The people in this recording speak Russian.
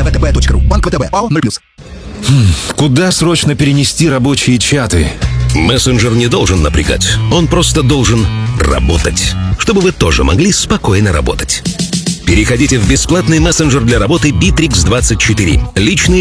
www.vtb.ru. Банк ВТБ. ПАО 0+. Куда срочно перенести рабочие чаты? Мессенджер не должен напрягать, он просто должен работать, чтобы вы тоже могли спокойно работать. Переходите в бесплатный мессенджер для работы Bittrex 24. Личные